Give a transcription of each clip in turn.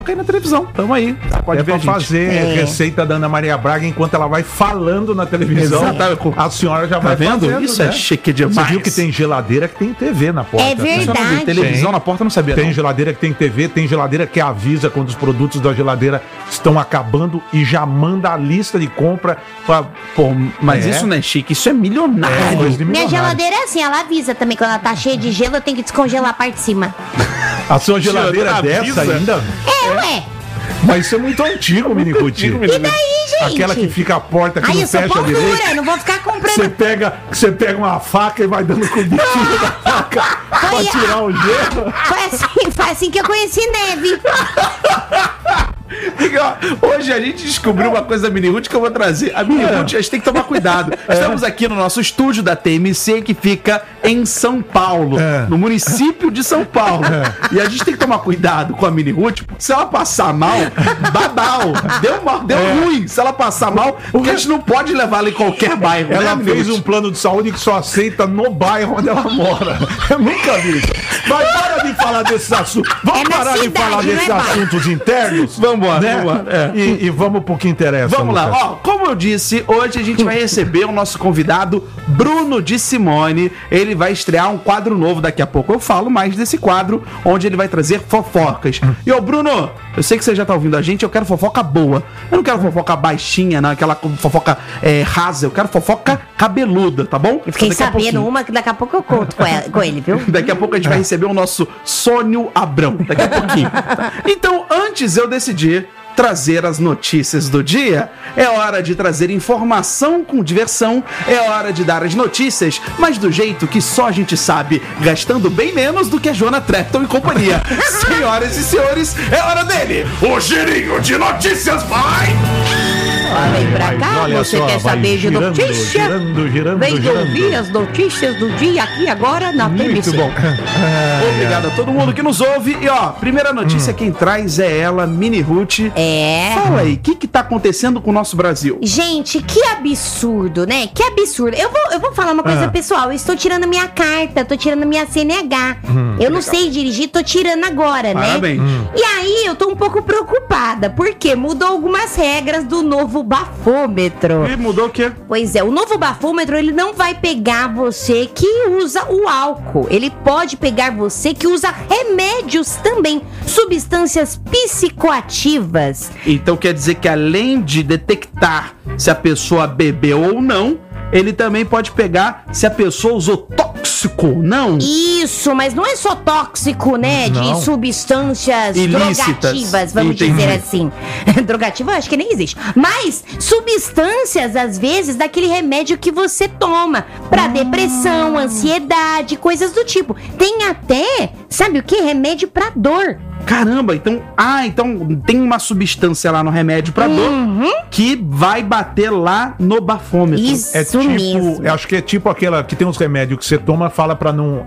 Aí na televisão, tamo aí. Pode pra fazer receita da Ana Maria Braga enquanto ela vai falando na televisão. Exatamente. A senhora já vai vendo? fazendo, Isso é chique demais. Você viu que tem geladeira que tem TV na porta. É verdade. Televisão na porta, não sabia. Tem geladeira que tem TV, tem geladeira que avisa quando os produtos da geladeira estão acabando e já manda a lista de compra. Pô, mas isso não é chique, isso é milionário. Coisa de Minha milionário. geladeira é assim, ela avisa também. Quando ela tá cheia de gelo, eu tenho que descongelar a parte de cima. A sua geladeira é dessa ainda? Ué. Mas isso é muito antigo, Mini Ruth. E daí, gente? Aquela que fica a porta que Aí não eu sou fecha porrura, direito. eu não vou ficar comprando. Você pega uma faca e vai dando com o biquinho da faca pra tirar o gelo. Foi assim que eu conheci neve. Hoje a gente descobriu uma coisa da Mini Ruth que eu vou trazer. A Mini Ruth, a gente tem que tomar cuidado. Estamos aqui no nosso estúdio da TMC, que fica em São Paulo, no município de São Paulo. E a gente tem que tomar cuidado com a Mini Ruth, porque se ela passar mal, babau. Deu ruim. Se ela passar mal, porque a gente não pode levar ela em qualquer bairro. Ela né, fez Ruth? um plano de saúde que só aceita no bairro onde ela mora. Eu nunca vi isso. Mas para de falar desses assuntos. Vamos na parar de cidade, falar não desses é bairro. assuntos internos? Vambora, né? vambora. E vamos pro que interessa. Vamos lá, Lucas. ó, como eu disse, hoje a gente vai receber o nosso convidado Bruno de Simone. Ele vai estrear um quadro novo daqui a pouco. Eu falo mais desse quadro, onde ele vai trazer fofocas. E ô Bruno, eu sei que você já tá ouvindo a gente, eu quero fofoca boa. Eu não quero fofoca baixinha, não, aquela fofoca rasa, eu quero fofoca cabeluda, tá bom? Eu fiquei Daqui a sabendo pouquinho. uma que daqui a pouco eu conto com ele, viu? Daqui a pouco a gente vai receber o nosso Sônio Abrão. Daqui a pouquinho. Então, antes eu decidi trazer as notícias do dia. É hora de trazer informação com diversão. É hora de dar as notícias, mas do jeito que só a gente sabe, gastando bem menos do que a Joana Trepton e companhia. Senhoras e senhores, é hora dele! O girinho de notícias vai! Vem pra cá, olha você só, quer vai saber de girando, notícia? girando, Vem ouvir as notícias do dia aqui agora na TMC. Muito bom. Obrigado a todo mundo que nos ouve. E ó, primeira notícia quem traz é ela, Mini Ruth. Fala aí, o que tá acontecendo com o nosso Brasil? Gente, que absurdo, né? Que absurdo. Eu vou falar uma coisa pessoal. Eu estou tirando minha carta, tô tirando minha CNH. Eu não sei dirigir, tô tirando agora, Parabéns. né? E aí eu tô um pouco preocupada, porque mudou algumas regras do novo bafômetro. E mudou o quê? Pois é, o novo bafômetro, ele não vai pegar você que usa o álcool. Ele pode pegar você que usa remédios também, substâncias psicoativas. Então quer dizer que além de detectar se a pessoa bebeu ou não, ele também pode pegar se a pessoa usou tóxico, não? Isso, mas não é só tóxico, né? Não. De substâncias Ilícitas. drogativas, vamos Entendi. dizer assim. Drogativa eu acho que nem existe. Mas substâncias, às vezes, daquele remédio que você toma pra depressão, ansiedade, coisas do tipo. Tem até, sabe o que? Remédio pra dor. Caramba, então tem uma substância lá no remédio pra dor que vai bater lá no bafômetro. Isso É tipo, mesmo. eu acho que é tipo aquela que tem uns remédios que você toma, fala pra não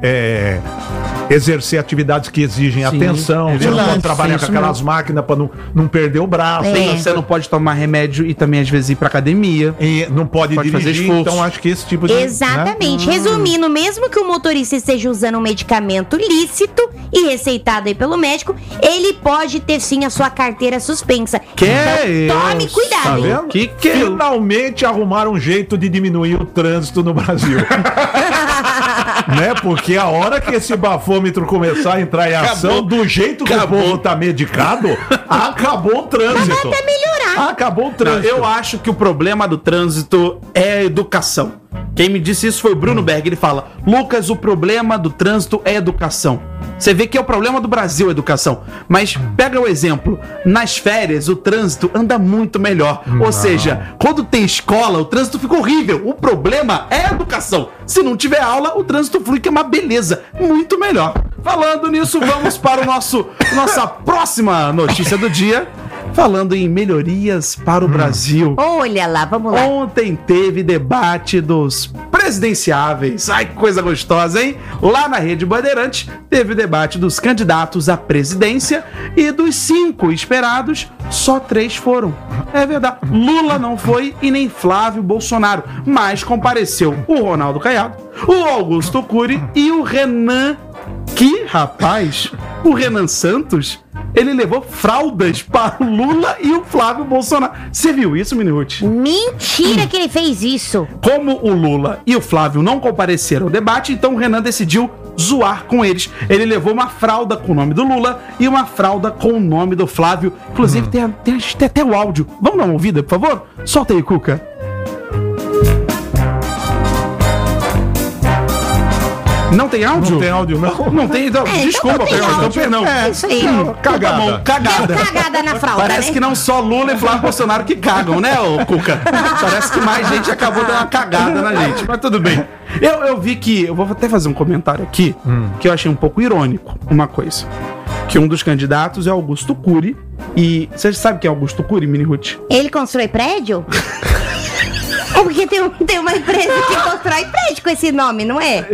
exercer atividades que exigem atenção. Você não verdade. pode trabalhar Isso com aquelas máquinas pra não perder o braço. Você não pode tomar remédio e também às vezes ir pra academia. E não pode Pode fazer dirigir, esforço. então acho que esse tipo de... Exatamente. Resumindo, mesmo que o motorista esteja usando um medicamento lícito e receitado aí pelo médico, ele pode ter sim a sua carteira suspensa. Que então, tome isso? cuidado. Tá hein? vendo? Que Finalmente arrumaram um jeito de diminuir o trânsito no Brasil. Né? Porque a hora que esse bafômetro começar a entrar em ação, do jeito que o povo tá medicado, acabou o trânsito. Vai até melhorar. Acabou o Não, trânsito. eu acho que o problema do trânsito é a educação. Quem me disse isso foi o Bruno Berg. Ele fala: Lucas, o problema do trânsito é educação. Você vê que é o problema do Brasil, a educação. Mas pega o exemplo. Nas férias, o trânsito anda muito melhor. Ou seja, quando tem escola, o trânsito fica horrível. O problema é a educação. Se não tiver aula, o trânsito flui, que é uma beleza. Muito melhor. Falando nisso, vamos para o nossa próxima notícia do dia. Falando em melhorias para o Brasil. Olha lá, vamos lá. Ontem teve debate dos presidenciáveis. Ai, que coisa gostosa, hein? Lá na Rede Bandeirantes teve o debate dos candidatos à presidência e dos 5 esperados, só 3 foram. É verdade. Lula não foi e nem Flávio Bolsonaro, mas compareceu o Ronaldo Caiado, o Augusto Cury e o Renan... Que, rapaz, o Renan Santos ele levou fraldas para o Lula e o Flávio Bolsonaro. Você viu isso, Miniruth? Mentira que ele fez isso. Como o Lula e o Flávio não compareceram ao debate, então o Renan decidiu zoar com eles. Ele levou uma fralda com o nome do Lula e uma fralda com o nome do Flávio. Inclusive, tem até o áudio. Vamos dar uma ouvida, por favor? Solta aí, Cuca. Não tem áudio? Não tem áudio, não? Não tem, então, desculpa, não tem áudio. perdão. É isso aí. Cagada. Tá bom, cagada. Deu cagada na fralda, Parece né? que não só Lula e Flávio Bolsonaro que cagam, né, ô Cuca? Parece que mais gente acabou dando uma cagada na gente, mas tudo bem. Eu vi que, eu vou até fazer um comentário aqui, que eu achei um pouco irônico, uma coisa. Que um dos candidatos é Augusto Cury, e você sabe quem é Augusto Cury, Miniruth? Ele constrói prédio? Porque tem uma empresa que constrói prédio com esse nome, não é?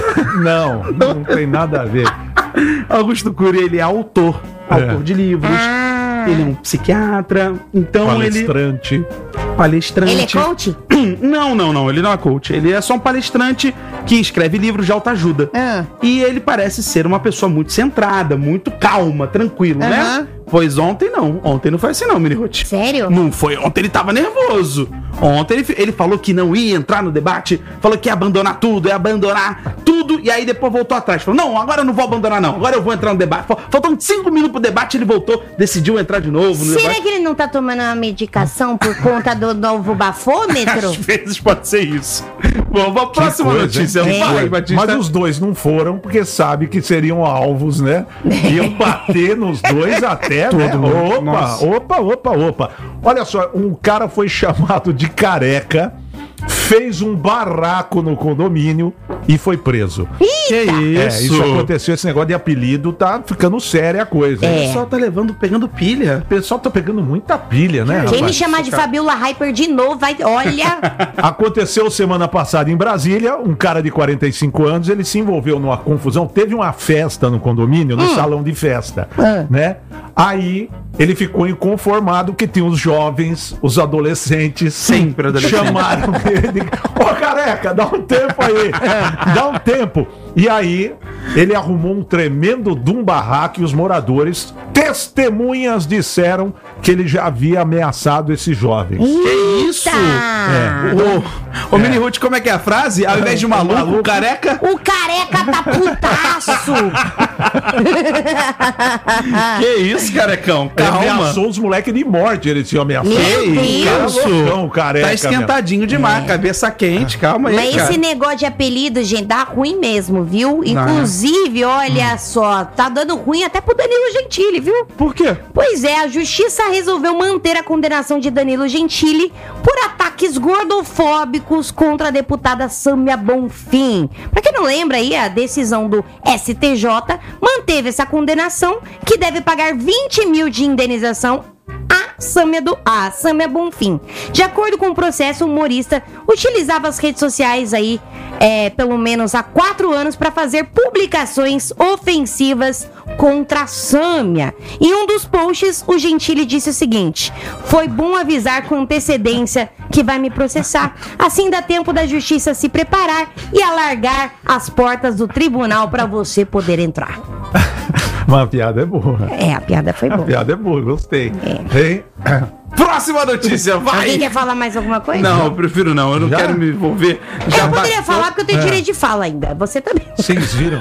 Não tem nada a ver. Augusto Cury, ele é autor de livros, ele é um psiquiatra, então Palestrante. Palestrante. Ele é coach? Não, ele não é coach. Ele é só um palestrante que escreve livros de autoajuda. E ele parece ser uma pessoa muito centrada, muito calma, tranquilo, né? Pois ontem não foi assim não, Miniruth. Sério? Não foi, ontem ele tava nervoso. Ontem ele falou que não ia entrar no debate, falou que ia abandonar tudo, e aí depois voltou atrás. Falou, não, agora eu não vou abandonar não, agora eu vou entrar no debate. Faltam 5 minutos pro debate, ele voltou, decidiu entrar de novo no Será debate. que ele não tá tomando uma medicação por conta do novo bafômetro? Às vezes pode ser isso. Bom, vamos pra próxima notícia. Vai, Batista. Mas os dois não foram porque sabe que seriam alvos, né? Iam bater nos dois até, né? Opa. Olha só, um cara foi chamado de careca, fez um barraco no condomínio e foi preso. Que isso? Isso aconteceu, esse negócio de apelido tá ficando séria a coisa. O pessoal tá pegando pilha. O pessoal tá pegando muita pilha, né, Quem me rapaz? chamar de Fabiola Hyper de novo, vai. Olha. Aconteceu semana passada em Brasília, um cara de 45 anos, ele se envolveu numa confusão, teve uma festa no condomínio, no salão de festa, né? Aí ele ficou inconformado que tinha os jovens, os adolescentes, sempre adolescentes, chamaram ele, careca, dá um tempo aí, dá um tempo. E aí ele arrumou um tremendo barraco e os moradores, testemunhas, disseram que ele já havia ameaçado esses jovens. Que isso? Ô, Miniruth, como é que é a frase? Ao invés de maluco, careca? O careca tá putaço. Que isso, carecão? Ele Calma. ameaçou os moleques de morte, ele tinha ameaçado. Meu Deus. Loucão, careca, Tá esquentadinho demais, cabeça quente, calma aí, Mas cara. esse negócio de apelido, gente, dá ruim mesmo, viu? Inclusive, olha só, tá dando ruim até pro Danilo Gentili, viu? Por quê? Pois é, a justiça resolveu manter a condenação de Danilo Gentili por ataques gordofóbicos contra a deputada Sâmia Bonfim. Pra quem não lembra aí, a decisão do STJ manteve essa condenação, que deve pagar 20 mil de indenização a Sâmia Bonfim. De acordo com o processo, o humorista utilizava as redes sociais aí, pelo menos há 4 anos, para fazer publicações ofensivas contra a Sâmia. Em um dos posts, o Gentili disse o seguinte: foi bom avisar com antecedência que vai me processar. Assim dá tempo da justiça se preparar e alargar as portas do tribunal para você poder entrar. Mas a piada é boa. A piada foi boa. A piada é boa, gostei. Hein? Próxima notícia, vai! Alguém quer falar mais alguma coisa? Não, eu prefiro não, eu não Já? quero me envolver. Eu poderia falar porque eu tenho direito de fala ainda. Você também. Vocês viram?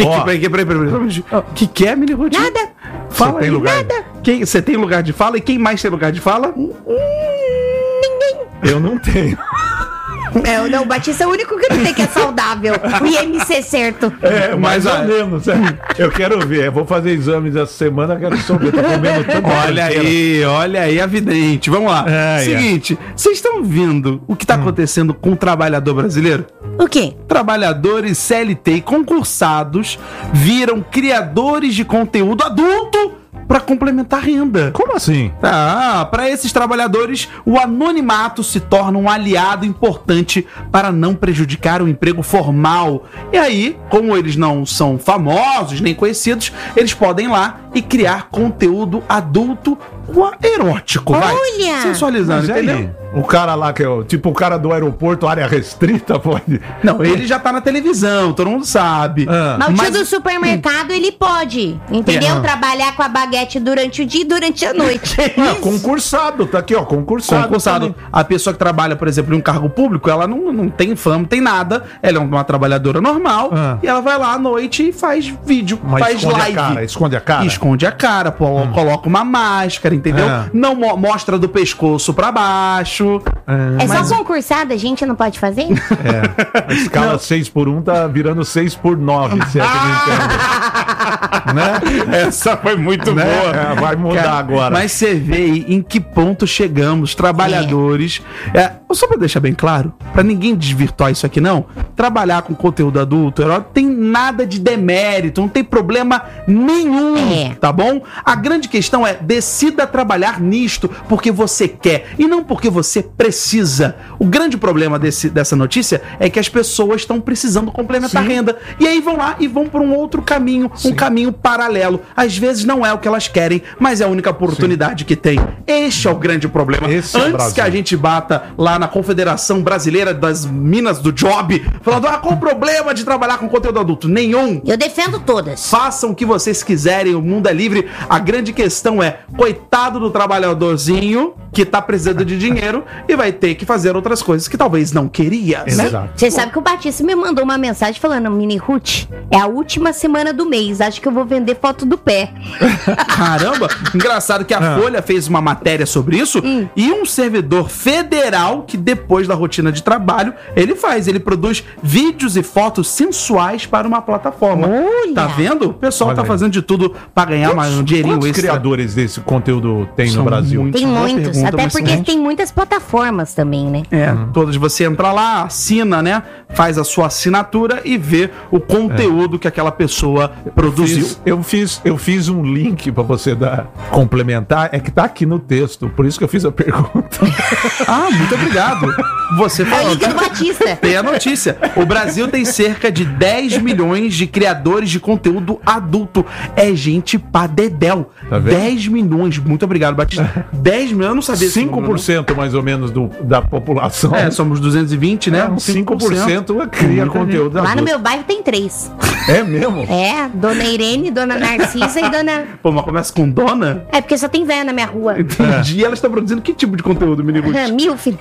Peraí. Que é, Miniruth? Nada. Fala Você tem aí. lugar? Nada. Você tem lugar de fala? E quem mais tem lugar de fala? Ninguém. Eu não tenho. Não, o Batista é o único que não tem, que é saudável. O IMC certo. Mais ou menos. Eu quero ver. Eu vou fazer exames essa semana, quero saber. Tô comendo tanto. Olha aí a vidente. Vamos lá. Seguinte, vocês estão vendo o que tá acontecendo com o trabalhador brasileiro? O quê? Trabalhadores CLT e concursados viram criadores de conteúdo adulto para complementar a renda. Como assim? Para esses trabalhadores, o anonimato se torna um aliado importante para não prejudicar o emprego formal. E aí, como eles não são famosos nem conhecidos, eles podem ir lá e criar conteúdo adulto erótico, vai. Olha! Sensualizando, Mas entendeu? aí, o cara lá, que é tipo o cara do aeroporto, área restrita, pode... Não, ele já tá na televisão, todo mundo sabe. Mas o tio do supermercado, ele pode, entendeu? Trabalhar com a baguete durante o dia e durante a noite. Concursado, tá aqui, ó, concursado. Concursado. A pessoa que trabalha, por exemplo, em um cargo público, ela não tem fama, não tem nada. Ela é uma trabalhadora normal e ela vai lá à noite e faz vídeo, Mas faz esconde live. a cara, esconde a cara? Esconde a cara, coloca uma máscara, entendeu? Não mostra do pescoço pra baixo. É só concursada, a gente não pode fazer? A escala 6x1 tá virando 6x9, se é que não entende. Né? Essa foi muito Né? boa. Vai mudar agora. Mas você vê aí em que ponto chegamos, trabalhadores. Só pra deixar bem claro, pra ninguém desvirtuar isso aqui não, trabalhar com conteúdo adulto erótico tem nada de demérito, não tem problema nenhum, tá bom? A grande questão é, decida trabalhar nisto porque você quer e não porque você precisa. O grande problema dessa notícia é que as pessoas estão precisando complementar a renda e aí vão lá e vão por um outro caminho, um caminho paralelo. Às vezes não é o que elas querem, mas é a única oportunidade que tem. Este é o grande problema. Antes que a gente bata lá na Confederação Brasileira das Minas do Job, falando, qual o problema de trabalhar com conteúdo adulto? Nenhum. Eu defendo todas. Façam o que vocês quiserem, o mundo é livre. A grande questão é, coitado do trabalhadorzinho que tá precisando de dinheiro e vai ter que fazer outras coisas que talvez não queria, né? Exato. Você sabe que o Batista me mandou uma mensagem falando, Mini Ruth, é a última semana do mês, acho que eu vou vender foto do pé. Caramba, engraçado que a Folha fez uma matéria sobre isso e um servidor federal que depois da rotina de trabalho, ele produz vídeos e fotos sensuais para uma plataforma. Olha! Tá vendo? O pessoal Olha tá aí. fazendo de tudo para ganhar um dinheirinho Quantos extra. criadores desse conteúdo tem no São Brasil? muitos. Tem Boa muitos, pergunta, até mas porque são tem muitas plataformas também, né? Todas você entra lá, assina, né? Faz a sua assinatura e vê o conteúdo que aquela pessoa produziu. Eu fiz um link pra você complementar, é que tá aqui no texto, por isso que eu fiz a pergunta. Muito obrigado. Você É o falou. link do Batista. Tem a notícia. O Brasil tem cerca de 10 milhões de criadores de conteúdo adulto. É gente pra dedéu. Tá vendo? 10 milhões. Muito obrigado, Batista. 10 milhões, eu não sabia esse número, 5% mais ou menos da população. não. Somos 220, né? Uns 5% cria Muita conteúdo Lá no adulto. meu bairro tem 3. É mesmo? É, Dona Irene, Dona Narcisa e Dona... Pô, mas começa com dona? É porque só tem véia na minha rua. Entendi. E ela está produzindo que tipo de conteúdo, Mini Ruth? Mil, filho.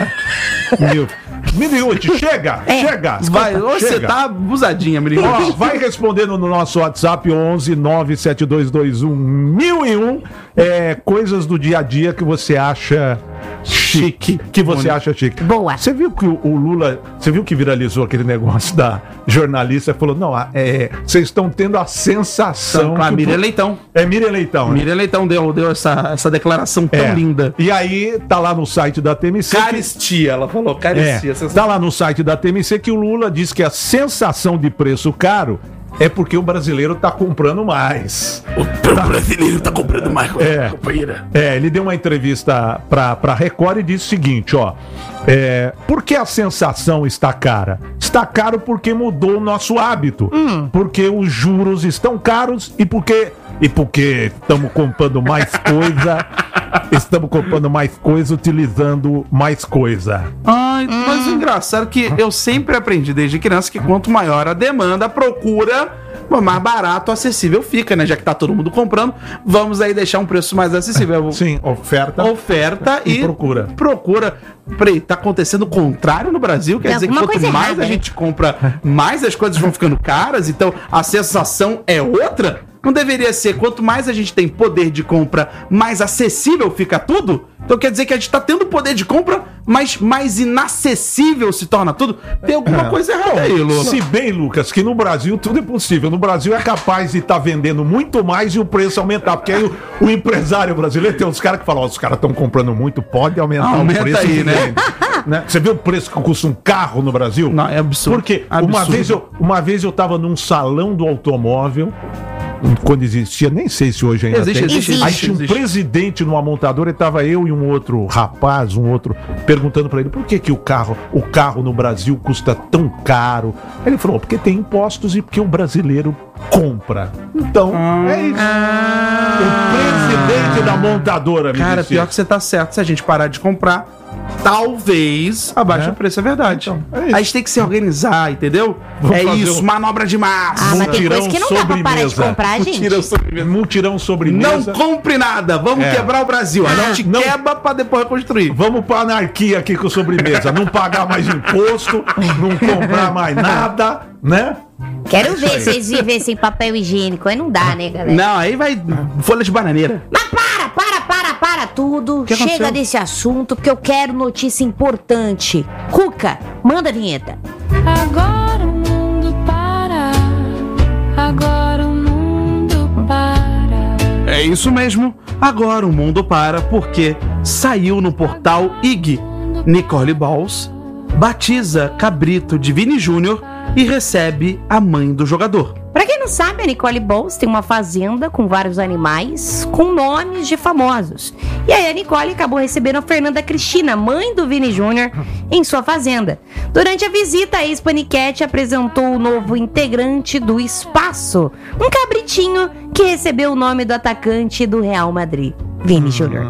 Minuto, chega! Chega! Vai, você chega. tá abusadinha, Mini Ó, Ruth. vai respondendo no nosso WhatsApp 11 97221 1001 coisas do dia a dia que você acha chique. Que você acha chique. Boa. Você viu que o Lula, você viu que viralizou aquele negócio da jornalista que falou, não, vocês estão tendo a sensação A que Miriam Leitão. é Miriam Leitão, né? Miriam Leitão deu essa declaração tão linda. E aí tá lá no site da TMC. Caristia, ela falou, caristia. Tá lá no site da TMC que o Lula diz que a sensação de preço caro é porque o brasileiro tá comprando mais. O brasileiro tá comprando mais, companheira. Ele deu uma entrevista pra Record e disse o seguinte, ó. Por que a sensação está cara? Está caro porque mudou o nosso hábito. Porque os juros estão caros e porque estamos comprando mais coisa. Estamos comprando mais coisa, utilizando mais coisa. Mas o engraçado é que eu sempre aprendi desde criança que quanto maior a demanda, a procura, mais barato, acessível fica, né? Já que tá todo mundo comprando, vamos aí deixar um preço mais acessível. Sim, Oferta e procura. Peraí, tá acontecendo o contrário no Brasil? Quer Tem dizer que alguma quanto coisa mais errada, a né? gente compra, mais as coisas vão ficando caras, então a sensação é outra? Não deveria ser, quanto mais a gente tem poder de compra, mais acessível fica tudo? Então quer dizer que a gente tá tendo poder de compra, mas mais inacessível se torna tudo? Tem alguma coisa errada aí, Lula. Se bem, Lucas, que no Brasil tudo é possível. No Brasil é capaz de estar vendendo muito mais e o preço aumentar. Porque aí o empresário brasileiro tem uns caras que falam, os caras estão comprando muito, pode aumentar Aumenta o preço. aí, que né? vende. Né? Você viu o preço que custa um carro no Brasil? Não, é absurdo. Porque Absurdo. uma vez eu tava num salão do automóvel quando existia, nem sei se hoje ainda Existe. Aí tinha um presidente numa montadora e tava eu e um outro rapaz, perguntando pra ele por que o carro no Brasil custa tão caro. Ele falou, porque tem impostos e porque o brasileiro compra. Então, é isso. O presidente da montadora me Cara, disse pior isso. que você tá certo. Se a gente parar de comprar, talvez abaixe o preço, é verdade. Então, é isso. A gente tem que se organizar, entendeu? Vamos é fazer isso, manobra de massa. Ah, mas tem Mutirão coisa que não dá pra parar de sobremesa. comprar, gente. Mutirão sobremesa. Não compre nada, vamos É. quebrar o Brasil. A gente Não. quebra pra depois reconstruir. Vamos pra anarquia aqui com sobremesa. Não pagar mais imposto, não comprar mais nada, né? Quero ver vocês viver sem papel higiênico. Aí não dá, né, galera? Não, aí vai folha de bananeira. Mas para tudo. que Chega aconteceu? desse assunto, porque eu quero notícia importante. Cuca, manda a vinheta. Agora o mundo para. Agora o mundo para. É isso mesmo. Agora o mundo para porque saiu no portal IG. Nicole Balls batiza cabrito de Vini Júnior e recebe a mãe do jogador. Pra quem não sabe, a Nicole Balls tem uma fazenda com vários animais com nomes de famosos. E aí a Nicole acabou recebendo a Fernanda Cristina, mãe do Vini Júnior, em sua fazenda. Durante a visita, a ex-paniquete apresentou o novo integrante do espaço, um cabritinho que recebeu o nome do atacante do Real Madrid, Vini Júnior.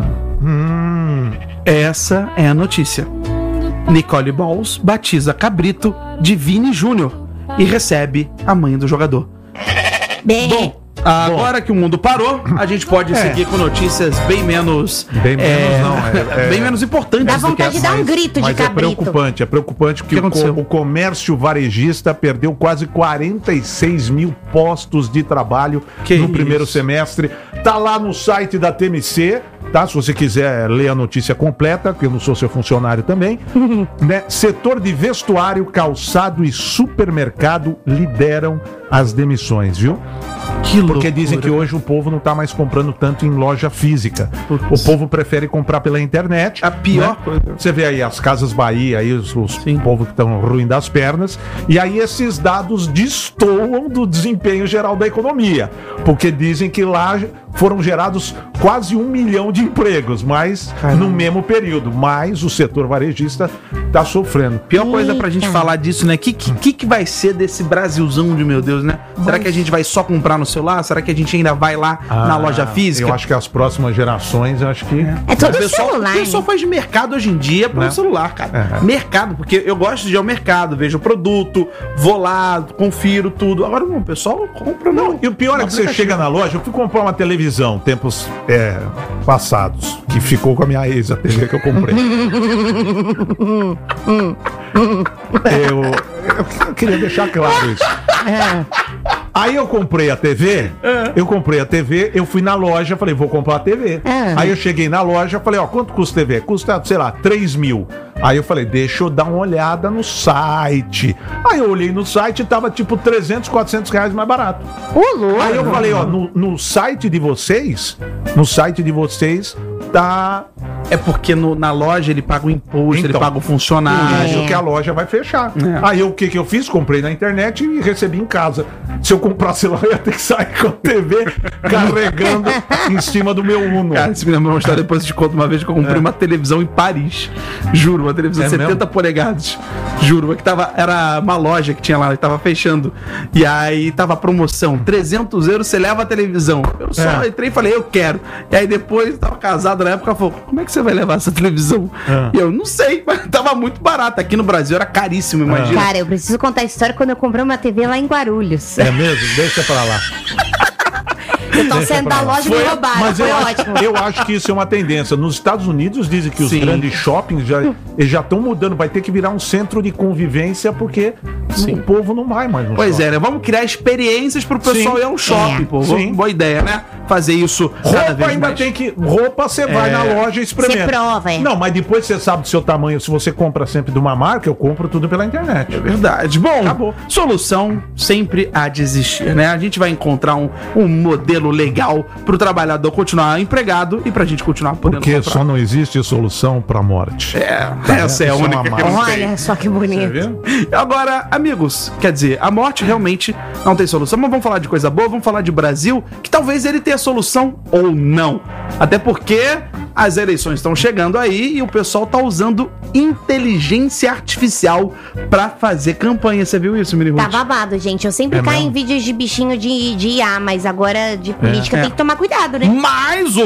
Essa é a notícia. Nicole Balls batiza cabrito de Vini Júnior e recebe a mãe do jogador. Bem, Bom, agora que o mundo parou, a gente pode seguir com notícias bem menos... Bem menos não, bem menos importantes dá do que vontade de essa. dar um grito de Mas é cabrito. preocupante porque O que aconteceu? o comércio varejista perdeu quase 46 mil postos de trabalho Que no isso? primeiro semestre. Tá lá no site da TMC, tá? Se você quiser ler a notícia completa, porque eu não sou seu funcionário também. Né? Setor de vestuário, calçado e supermercado lideram as demissões, viu? Que loucura. Porque dizem que hoje o povo não tá mais comprando tanto em loja física. Putz. O povo prefere comprar pela internet. A pior né? coisa. Você vê aí as Casas Bahia, aí os Sim. povos que estão ruim das pernas. E aí esses dados destoam do desempenho geral da economia. Porque dizem que lá foram gerados quase 1 milhão de empregos, mas no mesmo período. Mas o setor varejista tá sofrendo. Pior coisa pra gente falar disso, né? Que vai ser desse Brasilzão de meu Deus, né? Será que a gente vai só comprar no celular? Será que a gente ainda vai lá na loja física? Eu acho que as próximas gerações, eu acho que... É tudo O pessoal, celular, o pessoal né? faz mercado hoje em dia pelo Né? celular, cara. É. Mercado, porque eu gosto de ir ao mercado, vejo o produto, vou lá, confiro tudo. Agora, não, o pessoal compra não. E o pior é que você chega na loja, eu fui comprar uma televisão tempos passados, que ficou com a minha ex, a TV que eu comprei. eu queria deixar claro isso. Aí eu comprei a TV, eu fui na loja, falei, vou comprar a TV. Aí eu cheguei na loja, falei, ó, quanto custa a TV? Custa, sei lá, 3 mil. Aí eu falei, deixa eu dar uma olhada no site. Aí eu olhei no site e tava tipo 300, 400 reais mais barato. Ô, louco. Aí eu falei, ó, no site de vocês tá... É porque na loja ele paga o imposto, ele Então, paga o funcionário. Isso que a loja vai fechar. Aí o que eu fiz? Comprei na internet e recebi em casa. Se eu comprasse lá, eu ia ter que sair com a TV carregando em cima do meu Uno. Cara, se me lembra uma história, depois eu te conto uma vez que eu comprei uma televisão em Paris. Juro, uma televisão É de 70 mesmo? polegadas. Juro, era uma loja que tinha lá, que tava fechando. E aí tava a promoção, 300 euros, você leva a televisão. Eu só entrei e falei, eu quero. E aí depois, tava casado na época, falou, como é que você vai levar essa televisão? E eu, não sei, mas tava muito barato. Aqui no Brasil era caríssimo, imagina. Cara, eu preciso contar a história quando eu comprei uma TV lá em Guarulhos. É mesmo? Deixa pra lá. Eu tô saindo da loja e me roubaram. Mas Foi eu ótimo. eu acho que isso é uma tendência. Nos Estados Unidos dizem que os Sim. grandes shoppings já estão mudando. Vai ter que virar um centro de convivência porque o povo não vai mais no Pois shopping. é, né? Vamos criar experiências pro pessoal Sim. ir ao shopping, É. pô. Sim. Boa ideia, né? Fazer isso cada Roupa vez ainda mais. tem que... Roupa você vai na loja e experimenta. Você prova, é. Não, mas depois você sabe do seu tamanho. Se você compra sempre de uma marca, eu compro tudo pela internet. É verdade. Bom, Acabou. solução sempre há de existir, né? A gente vai encontrar um modelo modelo legal pro trabalhador continuar empregado e pra gente continuar podendo Porque comprar. só não existe solução pra morte. Essa é a Isso é única uma que eu não sei. Olha só que bonito. Agora, amigos, quer dizer, a morte realmente não tem solução, mas vamos falar de coisa boa, vamos falar de Brasil, que talvez ele tenha solução ou não. Até porque as eleições estão chegando aí e o pessoal tá usando inteligência artificial pra fazer campanha. Você viu isso, Miri Ruth? Tá babado, gente. Eu sempre É caio mesmo? em vídeos de bichinho de IA, mas agora de política tem que tomar cuidado, né? Mas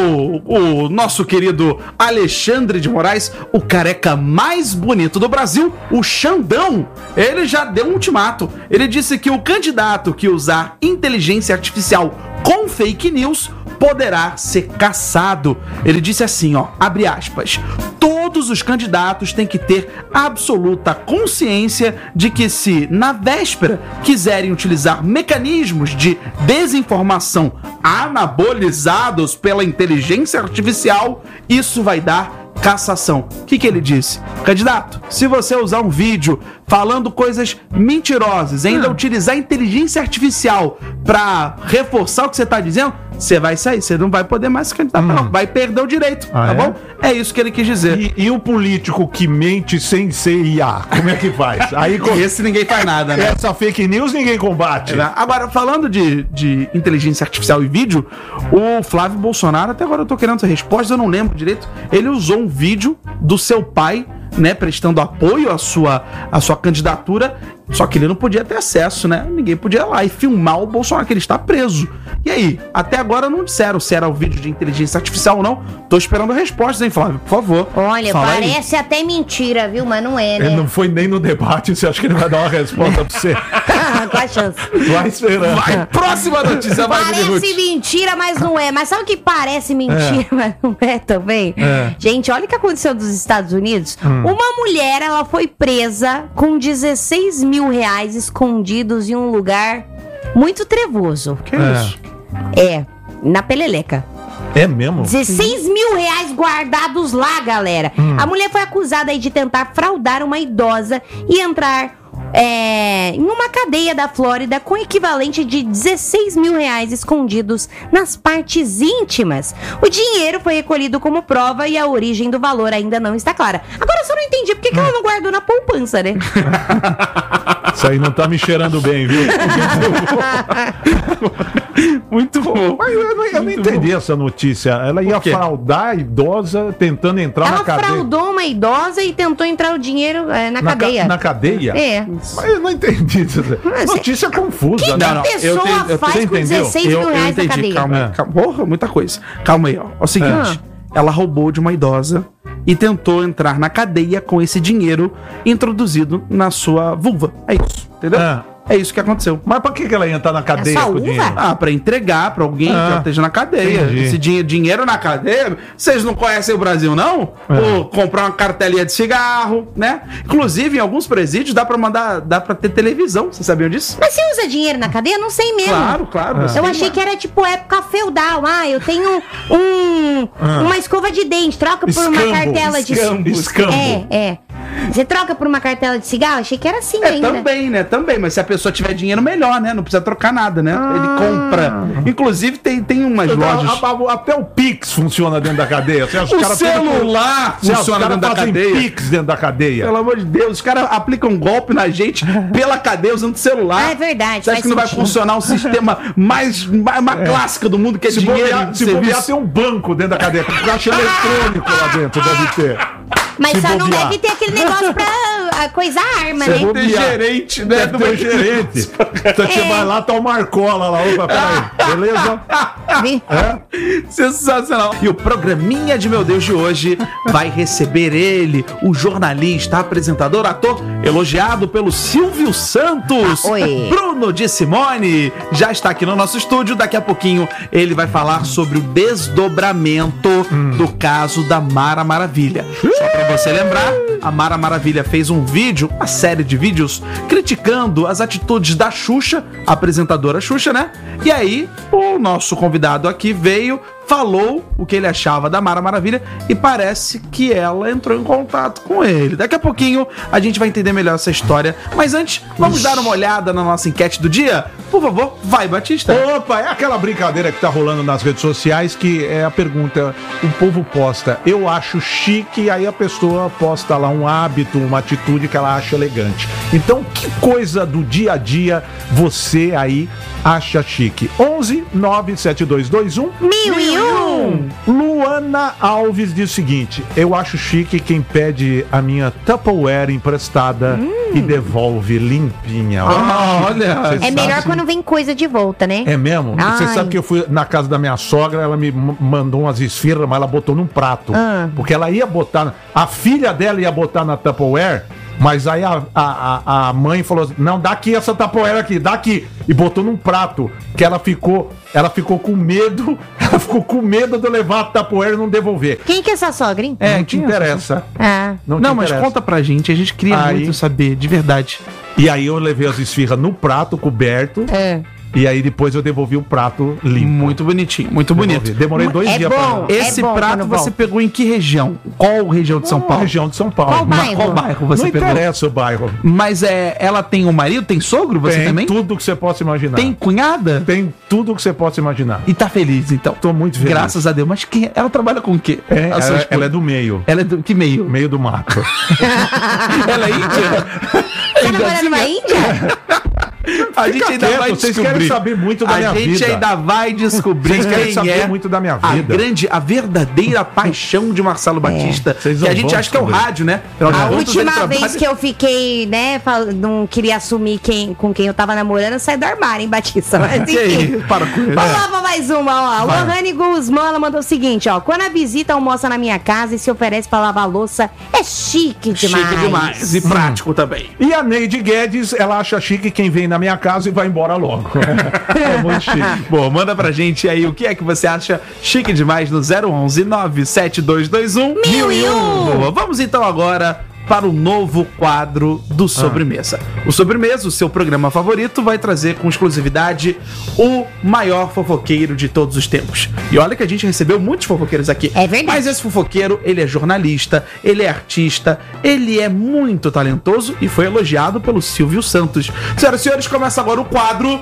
o nosso querido Alexandre de Moraes, o careca mais bonito do Brasil, o Xandão, ele já deu um ultimato. Ele disse que o candidato que usar inteligência artificial com fake news poderá ser caçado. Ele disse assim, ó, abre aspas, todos os candidatos têm que ter absoluta consciência de que se, na véspera, quiserem utilizar mecanismos de desinformação anabolizados pela inteligência artificial, isso vai dar cassação. O que ele disse? Candidato, se você usar um vídeo falando coisas mentirosas, ainda utilizar inteligência artificial pra reforçar o que você tá dizendo, você vai sair, você não vai poder mais se candidatar, não. Vai perder o direito, tá bom? É isso que ele quis dizer. E o político que mente sem ser IA, como é que faz? Aí Esse ninguém faz nada, né? essa fake news ninguém combate. Agora, falando de inteligência artificial e vídeo, o Flávio Bolsonaro, até agora eu tô querendo essa resposta, eu não lembro direito, ele usou um vídeo do seu pai, né, prestando apoio à sua candidatura, só que ele não podia ter acesso, né? Ninguém podia ir lá e filmar o Bolsonaro, que ele está preso. E aí? Até agora não disseram se era o vídeo de inteligência artificial ou não. Tô esperando a resposta, hein, Flávio? Por favor. Olha, Fala aí. parece até mentira, viu? Mas não é, né? Ele não foi nem no debate, você acha que ele vai dar uma resposta pra você? Qual a chance? Vai esperando. Vai, próxima notícia, vai, Miri Ruth. Parece mentira, mas não é. Mas sabe o que parece mentira, mas não é também? Gente, olha o que aconteceu nos Estados Unidos. Uma mulher, ela foi presa com 16 mil reais escondidos em um lugar muito trevoso. Que isso? Na Peleleca. É mesmo? 16 mil reais guardados lá, galera. A mulher foi acusada aí de tentar fraudar uma idosa e entrar em uma cadeia da Flórida com equivalente de 16 mil reais escondidos nas partes íntimas. O dinheiro foi recolhido como prova e a origem do valor ainda não está clara. Agora eu só não entendi por que ela não guardou na poupança, né? Isso aí não tá me cheirando bem, viu? Muito bom. Mas eu não entendi essa notícia. Ela ia Por quê? fraudar a idosa tentando entrar Ela na cadeia. fraudou uma idosa e tentou entrar o dinheiro na cadeia. Na cadeia? É. Mas eu não entendi. Notícia confusa, né? Não, pessoa faz você com entendeu? 16 mil reais na entendi, cadeia? calma aí. Porra, muita coisa. Calma aí, ó. É o seguinte, ela roubou de uma idosa e tentou entrar na cadeia com esse dinheiro introduzido na sua vulva. É isso, entendeu? É isso que aconteceu. Mas pra que ela ia entrar na cadeia só com o uva? dinheiro? Pra entregar pra alguém que ela esteja na cadeia. Entendi. Esse dinheiro na cadeia. Vocês não conhecem o Brasil, não? Ou comprar uma cartelinha de cigarro, né? Inclusive, em alguns presídios dá pra ter televisão. Vocês sabiam disso? Mas você usa dinheiro na cadeia? Não sei mesmo. Claro. Eu achei que era tipo época feudal. Eu tenho uma escova de dente, troca por uma cartela de Escambo. Você troca por uma cartela de cigarro? Achei que era assim ainda. Também, né? Também. Mas se a pessoa tiver dinheiro, melhor, né? Não precisa trocar nada, né? Ele compra. Inclusive, tem umas lojas. Até o Pix funciona dentro da cadeia. Você acha que O os caras celular funciona dentro da fazem cadeia. Pix dentro da cadeia. Pelo amor de Deus, os caras aplicam um golpe na gente pela cadeia usando o celular. É verdade, Você acha faz que não vai sentido. funcionar um sistema mais clássica do mundo, que é Se dinheiro bobear, e se bobear, serviço? tem um banco dentro da cadeia. Com caixa eletrônico lá dentro, deve ter. Mas Se só não bobear. deve ter aquele negócio pra coisar a arma, Se né? bobear. Tem gerente, né? Deve ter um gerente. Então você vai lá, tá o Marcola lá. Opa, peraí. Beleza? Vi? Sensacional. E o programinha de Meu Deus de hoje vai receber ele, o jornalista, apresentador, ator, elogiado pelo Silvio Santos. Oi. Bruno de Simone já está aqui no nosso estúdio. Daqui a pouquinho ele vai falar sobre o desdobramento do caso da Mara Maravilha. Só pra você lembrar A Mara Maravilha fez um vídeo, uma série de vídeos, criticando as atitudes da Xuxa, a apresentadora Xuxa, né? E aí, o nosso convidado aqui veio, falou o que ele achava da Mara Maravilha e parece que ela entrou em contato com ele. Daqui a pouquinho a gente vai entender melhor essa história. Mas antes, vamos dar uma olhada na nossa enquete do dia? Por favor, vai, Batista. Opa, é aquela brincadeira que tá rolando nas redes sociais, que é a pergunta, o povo posta, eu acho chique, aí a pessoa posta lá um hábito, uma atitude que ela acha elegante. Então, que coisa do dia a dia você aí acha chique? 11 97221 1001. Luana Alves diz o seguinte: eu acho chique quem pede a minha Tupperware emprestada e devolve limpinha. Olha, É melhor quando vem coisa de volta, né? É mesmo? Você Ai. sabe que eu fui na casa da minha sogra, ela me mandou umas esfirras, mas ela botou num prato. Porque ela ia botar, a filha dela ia botar na Tupperware, mas aí a mãe falou assim, não, dá aqui essa Tupperware aqui, dá aqui. E botou num prato, que ela ficou com medo, de eu levar a Tupperware e não devolver. Quem que é essa sogra, hein? Não te interessa. Ah. Não, Não, te mas interessa. conta pra gente, a gente queria Aí- muito saber, de verdade. E aí eu levei as esfirras no prato coberto, É. e aí depois eu devolvi o prato limpo. Muito bonitinho, muito bonito. Demorei 2 É dias bom. pra... Esse É bom prato quando você volta. pegou em que região? Qual região de São Paulo? Região de São Paulo. Qual bairro? Qual bairro você Não pegou? interessa o bairro. Mas ela tem um marido, tem sogro, você Tem também? tudo que você possa imaginar. Tem cunhada? Tem tudo que você possa imaginar. E tá feliz, então. Tô muito feliz. Graças a Deus. Mas ela trabalha com o quê? É, A sua esposa? ela é do meio. Ela é do que meio? Meio do mato. Ela é índia? Tá namorando uma índia? A gente ainda quieto, vai vocês descobrir. querem saber muito da minha A gente vida. ainda vai descobrir Vocês querem quem saber é muito da minha vida. a verdadeira paixão de Marcelo Batista. Vocês Que não a gente vão acha que é o descobrir. rádio, né? Afinal de A contas, ele última trabalha- vez que eu fiquei, né, não queria assumir com quem eu tava namorando, eu saí do armário, hein, Batista? Mas Que enfim. isso? Para com isso. Vamos lá pra mais uma, ó. A Lohane Guzmão, ela mandou o seguinte, ó. Quando a visita almoça na minha casa e se oferece pra lavar a louça, é chique demais. Chique demais. E prático também. E a Neide Guedes, ela acha chique quem vem na minha casa e vai embora logo. É muito chique. Bom, manda pra gente aí o que é que você acha chique demais no 011 97221 1001. Boa, vamos então agora para o novo quadro do Sobremesa. O Sobremesa, o seu programa favorito, vai trazer com exclusividade o maior fofoqueiro de todos os tempos. E olha que a gente recebeu muitos fofoqueiros aqui. É verdade. Mas esse fofoqueiro, ele é jornalista, ele é artista, ele é muito talentoso e foi elogiado pelo Silvio Santos. Senhoras e senhores, começa agora o quadro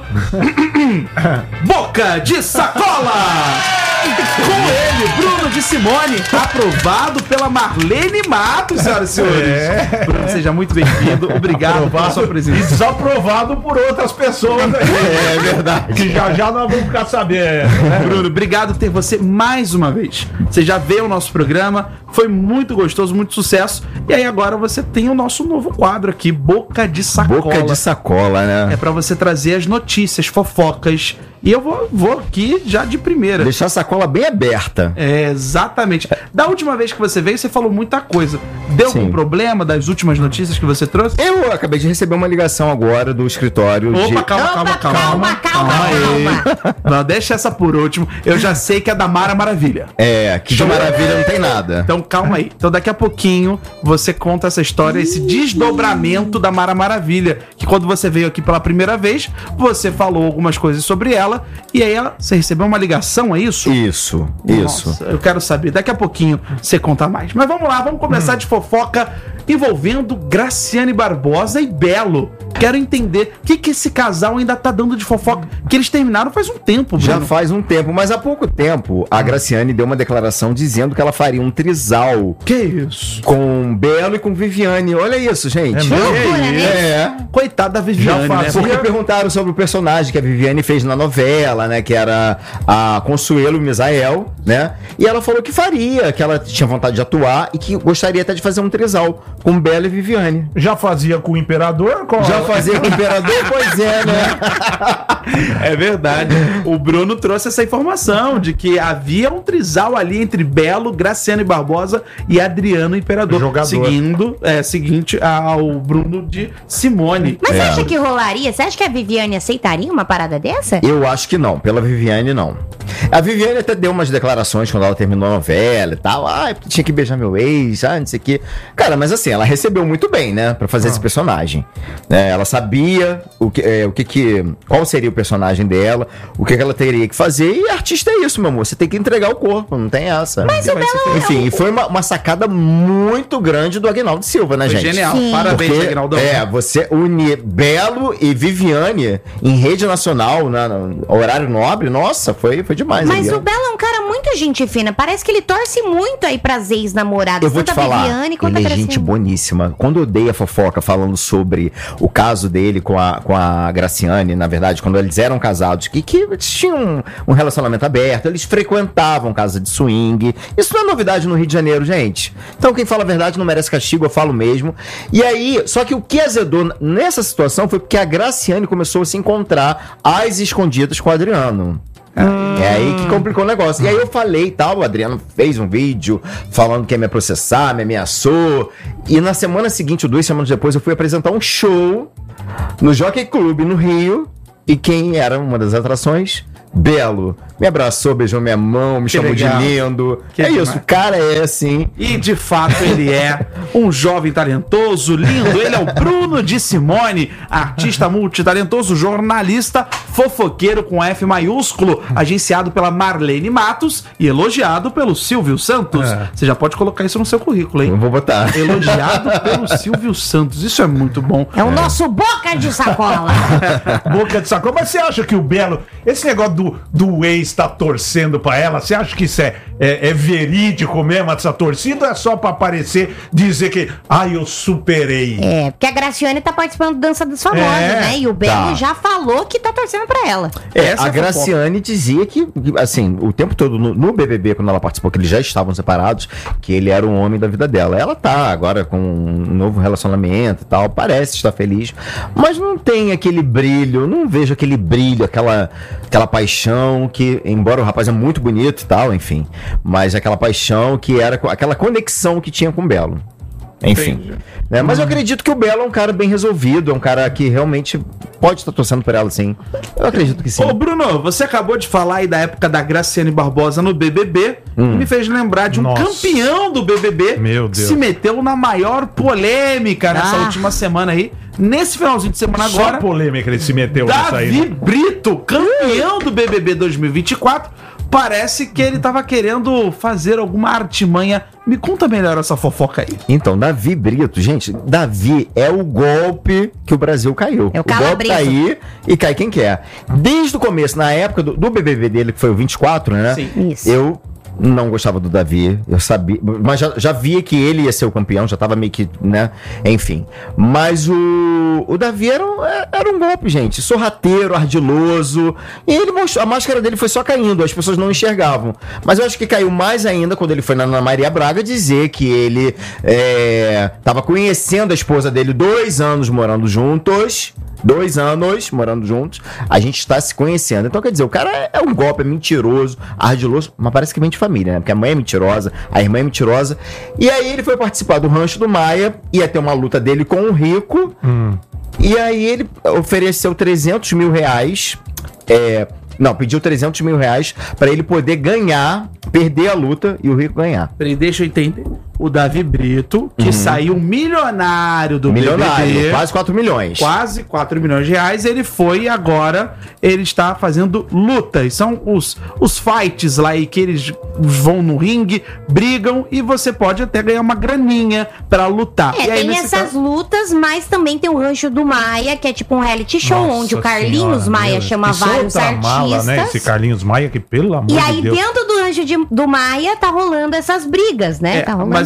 Boca de Sacola! Com ele, Bruno de Simone, aprovado pela Marlene Matos, senhoras e senhores. Bruno, seja muito bem-vindo. Obrigado pela sua E presença. desaprovado por outras pessoas aí. É verdade. Que já nós vamos ficar sabendo. Né? Bruno, obrigado por ter você mais uma vez. Você já veio ao nosso programa, foi muito gostoso, muito sucesso. E aí agora você tem o nosso novo quadro aqui, Boca de Sacola. Boca de sacola, né? É pra você trazer as notícias, fofocas. E eu vou aqui já de primeira. Deixar a sacola bem aberta. É, exatamente. Da última vez que você veio, você falou muita coisa. Deu algum Sim. problema das últimas notícias que você trouxe? Eu acabei de receber uma ligação agora do escritório de... Opa, calma. Calma. Não, deixa essa por último. Eu já sei que é da Mara Maravilha. É, que de maravilha não tem nada. Então calma aí. Então daqui a pouquinho você conta essa história, esse desdobramento da Mara Maravilha. Que quando você veio aqui pela primeira vez, você falou algumas coisas sobre ela. E aí você recebeu uma ligação, é isso? Isso. Nossa, eu quero saber. Daqui a pouquinho você conta mais. Mas vamos lá, vamos começar de fofoca envolvendo Graciane Barbosa e Belo. Quero entender o que esse casal ainda tá dando de fofoca. Que eles terminaram faz um tempo, Já Bruno. faz um tempo, mas há pouco tempo a Graciane deu uma declaração dizendo que ela faria um trisal Que isso? com Belo e com Viviane. Olha isso, gente. loucura, né? É. Coitada da Viviane, Já né? fazia- Porque perguntaram sobre o personagem que a Viviane fez na novela, né? Que era a Consuelo Misael, né? E ela falou que faria, que ela tinha vontade de atuar e que gostaria até de fazer um trisal com Belo e Viviane. Já fazia com o Imperador? Qual Já fazer com o imperador? Pois é, né? É verdade. O Bruno trouxe essa informação de que havia um trisal ali entre Belo, Graciano e Barbosa e Adriano Imperador. Jogador. Seguinte ao Bruno de Simone. Mas você acha que rolaria? Você acha que a Viviane aceitaria uma parada dessa? Eu acho que não, pela Viviane não. A Viviane até deu umas declarações quando ela terminou a novela e tal. Ah, tinha que beijar meu ex, não sei o quê. Cara, mas assim, ela recebeu muito bem, né? Pra fazer esse personagem. Ela sabia qual seria o personagem dela, o que ela teria que fazer. E artista é isso, meu amor. Você tem que entregar o corpo, não tem essa. Mas o Belo... Enfim, foi uma sacada muito grande do Aguinaldo Silva, né, Foi gente? genial. Sim. Parabéns, Porque, Aguinaldo. você unir Belo e Viviane em rede nacional, no horário nobre, nossa, foi demais. Mas ali, o Belo é um cara muito gente fina. Parece que ele torce muito aí pras ex-namoradas. Eu vou te tanto a falar, Viviane quanto a ele é Graciane. gente boníssima. Quando eu dei a fofoca falando sobre o caso dele com a Graciane, na verdade, quando eles eram casados, que eles tinham um relacionamento aberto, eles frequentavam casa de swing. Isso não é novidade no Rio de Janeiro, gente. Então quem fala a verdade não merece castigo, eu falo mesmo. E aí, só que o que azedou nessa situação foi porque a Graciane começou a se encontrar às escondidas com o Adriano. É aí que complicou o negócio. E aí eu falei e tal, o Adriano fez um vídeo falando que ia me processar, me ameaçou. E na semana seguinte, ou 2 semanas depois, eu fui apresentar um show no Jockey Club, no Rio. E quem era uma das atrações? Belo. Me abraçou, beijou minha mão, me chamou legal. de lindo. Que é demais. isso, o cara é assim. E de fato ele é um jovem talentoso, lindo. Ele é o Bruno de Simone, artista multitalentoso, jornalista, fofoqueiro com F maiúsculo, agenciado pela Marlene Matos e elogiado pelo Silvio Santos. Você já pode colocar isso no seu currículo, Eu hein? vou botar. Elogiado pelo Silvio Santos. Isso é muito bom. É o nosso boca de sacola. Boca de sacola. Mas você acha que o Belo, esse negócio do ex tá torcendo pra ela, você acha que isso é verídico mesmo, essa torcida, ou é só pra aparecer, dizer que, eu superei? É, porque a Graciane tá participando do Dança dos Famosos, né? E o Belo Tá. já falou que tá torcendo pra ela. Essa é A a Graciane dizia que, assim, o tempo todo no BBB, quando ela participou, que eles já estavam separados, que ele era um homem da vida dela. Ela tá agora com um novo relacionamento e tal, parece estar feliz, mas não tem aquele brilho, não vejo aquele brilho, aquela paixão que, embora o rapaz é muito bonito e tal, enfim, mas aquela paixão que era aquela conexão que tinha com o Belo. Enfim. Né? Mas eu acredito que o Belo é um cara bem resolvido, é um cara que realmente pode estar torcendo por ela, sim. Eu acredito que sim. Ô, Bruno, você acabou de falar aí da época da Graciane Barbosa no BBB e me fez lembrar de um Nossa. campeão do BBB Meu que Deus. se meteu na maior polêmica nessa última semana aí. Nesse finalzinho de semana Só agora, polêmica ele se meteu nessa aí. Davi Né? Brito, campeão do BBB 2024, parece que ele tava querendo fazer alguma artimanha. Me conta melhor essa fofoca aí. Então, Davi Brito, gente, Davi é o golpe que o Brasil caiu. É o golpe calabreso. tá aí e cai quem quer. Desde o começo, na época do BBB dele, que foi o 24, né? Sim. Isso. Eu não gostava do Davi, eu sabia, mas já via que ele ia ser o campeão, já tava meio que, né, enfim. Mas o Davi era um golpe, gente, sorrateiro, ardiloso, e ele mostrou, a máscara dele foi só caindo, as pessoas não enxergavam. Mas eu acho que caiu mais ainda quando ele foi na Ana Maria Braga dizer que ele tava conhecendo a esposa dele 2 anos morando juntos. 2 anos morando juntos, a gente está se conhecendo. Então, quer dizer, o cara é um golpe, é mentiroso, ardiloso, mas parece que vem de família, né? Porque a mãe é mentirosa, a irmã é mentirosa. E aí ele foi participar do Rancho do Maia, ia ter uma luta dele com um rico. E aí ele ofereceu 300 mil reais. Pediu 300 mil reais pra ele poder perder a luta e o rico ganhar. Peraí, deixa eu entender. O Davi Brito, que saiu milionário do BBB, Quase 4 milhões. quase 4 milhões de reais, ele foi e agora ele está fazendo lutas. São os fights lá aí que eles vão no ringue, brigam e você pode até ganhar uma graninha pra lutar. E aí, Tem nesse essas caso- lutas, mas também tem o Rancho do Maia, que é tipo um reality show, Nossa onde o Carlinhos Senhora, Maia meu, chama isso vários outra artistas. mala, né? Esse Carlinhos Maia, que pelo amor E aí, de Deus. dentro do Rancho do Maia, tá rolando essas brigas, né? Tá rolando mas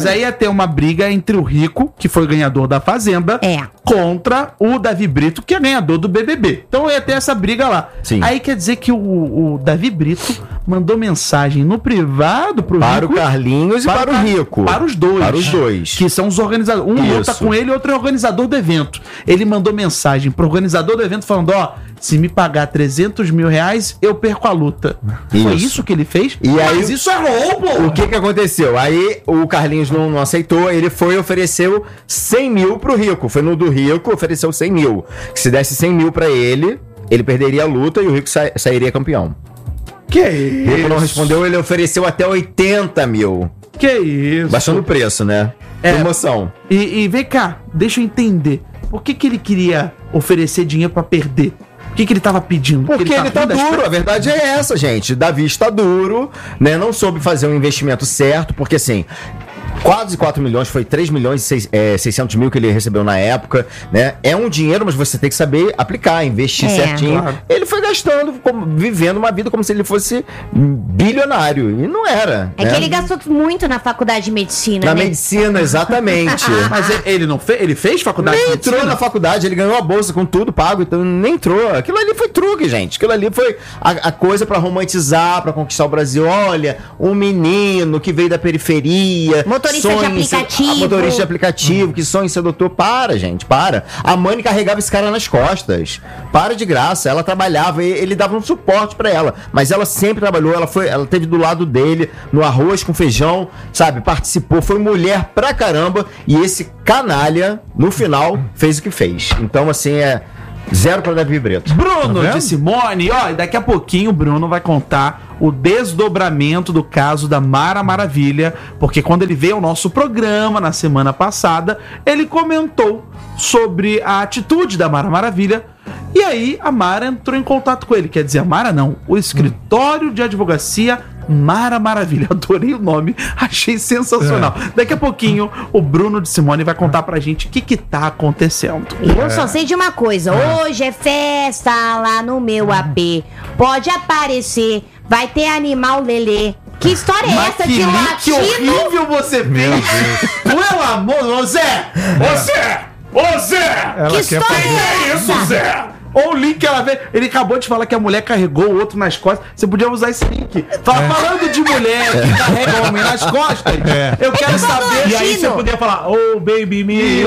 Mas aí ia ter uma briga entre o Rico, que foi ganhador da Fazenda, contra o Davi Brito, que é ganhador do BBB. Então ia ter essa briga lá. Sim. Aí quer dizer que o Davi Brito mandou mensagem no privado pro Para Rico. o Carlinhos e para o Rico. Para os dois. Para os dois. Que são os organizadores. Um Isso. luta com ele e outro é organizador do evento. Ele mandou mensagem pro organizador do evento falando, ó, se me pagar 300 mil reais, eu perco a luta. Foi isso que ele fez? E aí, mas isso é roubo! O que aconteceu? Aí o Carlinhos não aceitou, ele foi e ofereceu 100 mil pro Rico. Foi no do Rico, ofereceu 100 mil. Que se desse 100 mil pra ele perderia a luta e o Rico sairia campeão. Que O isso? Rico não respondeu, ele ofereceu até 80 mil. Que isso? Baixando o preço, né? Promoção. E vem cá, deixa eu entender. Por que ele queria oferecer dinheiro pra perder? O que ele tava pedindo? Porque ele tá ruim das duro, pernas? a verdade é essa, gente. Davi está duro, né? Não soube fazer um investimento certo, porque assim, quase 4 milhões, foi 3 milhões e 600 mil que ele recebeu na época, né? É um dinheiro, mas você tem que saber aplicar, investir certinho. Claro. Ele foi gastando, vivendo uma vida como se ele fosse bilionário, e não era. É né? que ele gastou muito na faculdade de medicina, Na né? medicina, exatamente. Mas ele não fez? Ele fez faculdade Nem de entrou medicina? na faculdade, ele ganhou a bolsa com tudo pago, então nem entrou. Aquilo ali foi truque, gente. Aquilo ali foi a coisa pra romantizar, pra conquistar o Brasil. Olha, um menino que veio da periferia. Motorista de sonha em ser- aplicativo. motorista de aplicativo, que sonha em ser doutor. Para, gente, para. A mãe carregava esse cara nas costas. Para de graça. Ela trabalhava, ele dava um suporte pra ela. Mas ela sempre trabalhou, ela teve do lado dele, no arroz com feijão, sabe? Participou, foi mulher pra caramba. E esse canalha, no final, fez o que fez. Então, assim, é zero pra Davi Brito. Bruno Tá vendo? de Simone, ó, e daqui a pouquinho o Bruno vai contar o desdobramento do caso da Mara Maravilha, porque quando ele veio ao nosso programa na semana passada, ele comentou sobre a atitude da Mara Maravilha, e aí a Mara entrou em contato com ele, quer dizer, a Mara não, o escritório de advocacia Mara Maravilha, adorei o nome, achei sensacional. Daqui a pouquinho o Bruno de Simone vai contar pra gente o que tá acontecendo. Eu só sei de uma coisa, hoje é festa lá no meu AP. Pode aparecer, vai ter animal lelê. Que história é essa de que latino? horrível você fez! Pelo amor, ô Zé! Ô Zé! Ô Zé! Ela Que quer história fazer. é essa? Zé! Ou o link que ela veio. Ele acabou de falar que a mulher carregou o outro nas costas. Você podia usar esse link. Falando de mulher que carrega o homem nas costas, eu quero saber. E aí você podia falar, oh baby, me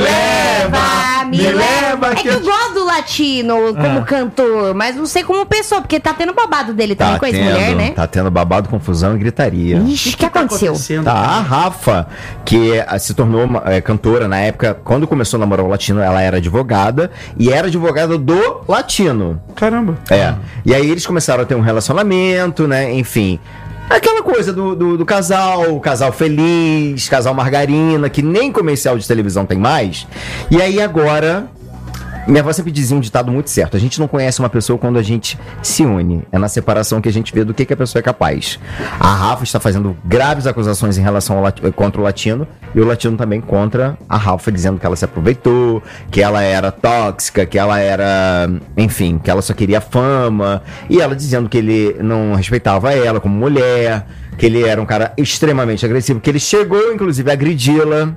leva. Me leva. É que eu gosto do latino como cantor, mas não sei como pessoa, porque tá tendo babado dele também com a ex-mulher, né? Tá tendo babado, confusão e gritaria. Ixi, o que aconteceu? Tá, a Rafa, que se tornou cantora na época, quando começou a namorar o latino, ela era advogada, e era advogada do latino. Caramba. E aí eles começaram a ter um relacionamento, né, enfim. Aquela coisa do casal, casal feliz, casal margarina, que nem comercial de televisão tem mais. E aí agora... Minha avó sempre dizia um ditado muito certo. A gente não conhece uma pessoa quando a gente se une. É na separação que a gente vê do que a pessoa é capaz. A Rafa está fazendo graves acusações em relação contra o latino. E o latino também contra a Rafa, dizendo que ela se aproveitou, que ela era tóxica, que ela era... Enfim, que ela só queria fama. E ela dizendo que ele não respeitava ela como mulher, que ele era um cara extremamente agressivo, que ele chegou, inclusive, a agredi-la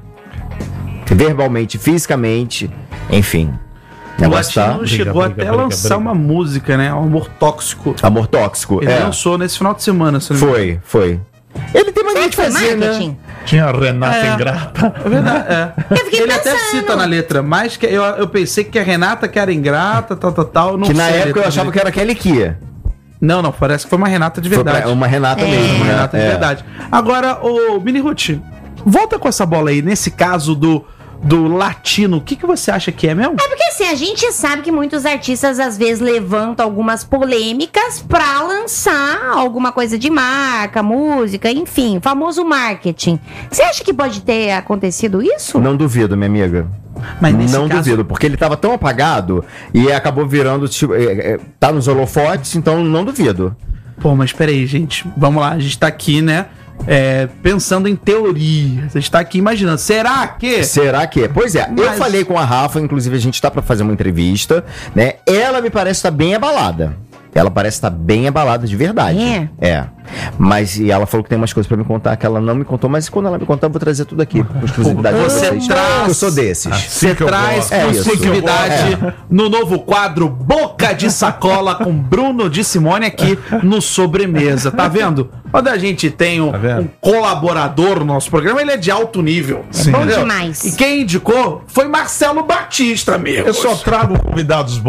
verbalmente, fisicamente, enfim. O latino chegou até a lançar uma música, né? O Amor Tóxico. Amor Tóxico, Ele lançou nesse final de semana, se não me engano. Foi. Ele tem mania de Foi fazer, né? marketing? Tinha a Renata Ingrata. É verdade, Eu fiquei Ele até pensando. cita na letra, mas que eu pensei que a Renata que era ingrata, tal. Não Que na sei a época eu letra achava direito. que era Kelly Kia. Não, parece que foi uma Renata de Foi verdade. uma Renata mesmo, Uma né? Renata de verdade. Agora, o Mini Ruth, volta com essa bola aí, nesse caso do latino, o que você acha que é mesmo? É porque assim, a gente sabe que muitos artistas às vezes levantam algumas polêmicas pra lançar alguma coisa de marca, música, enfim, famoso marketing. Você acha que pode ter acontecido isso? Não duvido, minha amiga. Mas nesse Não caso- duvido, porque ele tava tão apagado e acabou virando, tipo, tá nos holofotes, então não duvido. Pô, mas peraí, gente. Vamos lá, a gente tá aqui, né? Pensando em teorias. A gente tá aqui imaginando. Será que? Será que? Pois é, eu Mas- falei com a Rafa, inclusive a gente tá pra fazer uma entrevista, né? Ela me parece estar bem abalada. Ela parece estar bem abalada de verdade. É. Mas e ela falou que tem umas coisas pra me contar que ela não me contou, mas quando ela me contar, eu vou trazer tudo aqui com exclusividade pra Você vocês. traz- Eu sou desses. Você que eu traz gosto. É isso. exclusividade no novo quadro Boca de Sacola com Bruno de Simone aqui no Sobremesa. Tá vendo? Quando a gente tem Tá vendo? um colaborador no nosso programa, ele é de alto nível. Sim. Bom Entendeu? demais. E quem indicou foi Marcelo Batista, amigo. Eu só trago convidados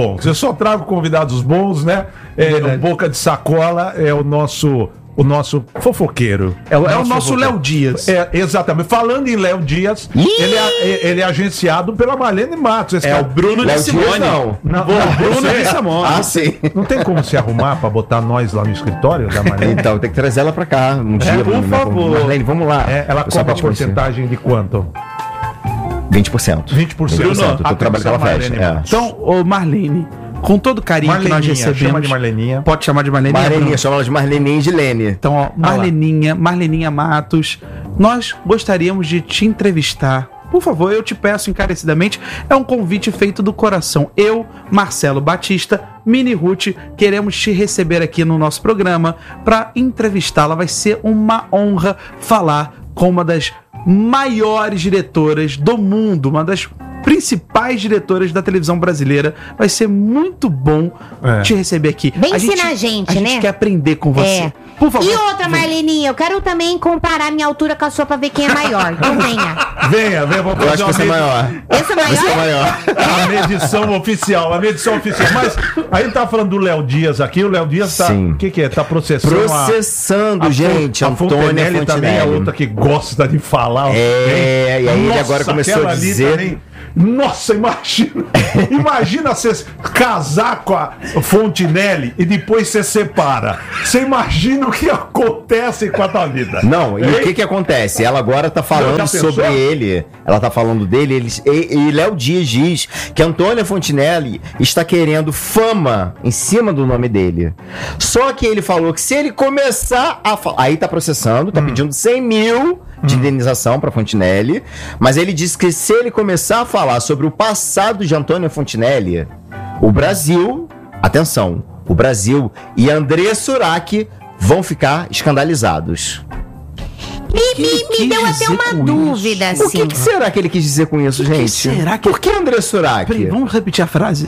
bons, né? O Boca de Sacola é o nosso fofoqueiro. É o nosso Léo Dias. É, exatamente. Falando em Léo Dias, ele é agenciado pela Marlene Matos. Esse É cara- o Bruno de Léo Dias, Simone. não. Não, O Bruno você- de Simone. Ah, sim. Não tem como se arrumar pra botar nós lá no escritório da Marlene? Então, tem que trazer ela pra cá um dia. por favor. Marlene, vamos lá. Ela Pessoal, cobra pra te conhecer. porcentagem de quanto? 20%. 20%. Do trabalho que ela faz. Marlene É. Matos. Então, ô Marlene, com todo o carinho que nós Marleninha, recebemos. chama de Marleninha. Pode chamar de Marlene. Marleninha, Bruno? chama ela de Marleninha e de Lene. Então, ó, Marleninha Matos, nós gostaríamos de te entrevistar. Por favor, eu te peço encarecidamente, é um convite feito do coração. Eu, Marcelo Batista, Mini Ruth, queremos te receber aqui no nosso programa para entrevistá-la. Vai ser uma honra falar com uma das maiores diretoras do mundo, uma das principais diretoras da televisão brasileira. Vai ser muito bom te receber aqui. Vem ensinar a gente, né? A gente quer aprender com você. É. Por favor. E outra, Marleninha, eu quero também comparar minha altura com a sua pra ver quem é maior. Então venha. Venha, vamos Eu acho que você é maior. Esse é maior? Você é maior. A medição oficial. Mas a gente tava falando do Léo Dias aqui. O Léo Dias tá. Sim. O que é? Tá processando. Processando, gente. A Antônia Fontenelle também é Fontenelle. outra que gosta de falar. É, e aí ele Nossa, agora começou aquela a ali dizer... também. Nossa, imagina você casar com a Fontenelle e depois você separa. Você imagina o que acontece com a tua vida? Não, e Hein? o que acontece? Ela agora tá Já falando pensou? sobre ele. Ela tá falando dele. E Léo Dias diz que Antônia Fontenelle está querendo fama em cima do nome dele. Só que ele falou que se ele começar a falar... Aí tá processando, tá pedindo 100 mil de indenização pra Fontenelle. Mas ele disse que se ele começar a falar sobre o passado de Antônia Fontenelle, o Brasil... Atenção, o Brasil e André Surak vão ficar escandalizados. Me deu até uma dúvida, O assim. que será que ele quis dizer com isso, gente? será que- Por que André Surak? Peraí, vamos repetir a frase.